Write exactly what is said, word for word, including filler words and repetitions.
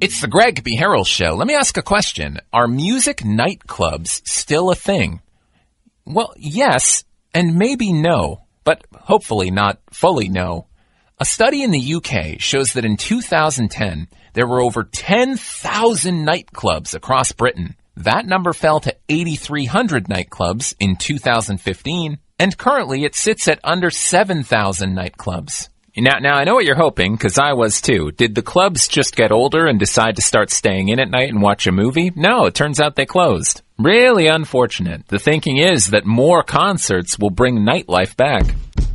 It's the Greg B. Harrell Show. Let me ask a question. Are music nightclubs still a thing? Well, yes, and maybe no, but hopefully not fully no. A study in the U K shows that in two thousand ten, there were over ten thousand nightclubs across Britain. That number fell to eight thousand three hundred nightclubs in two thousand fifteen, and currently it sits at under seven thousand nightclubs. Now, now I know what you're hoping, because I was too. Did the clubs just get older and decide to start staying in at night and watch a movie? No, it turns out they closed. Really unfortunate. The thinking is that more concerts will bring nightlife back.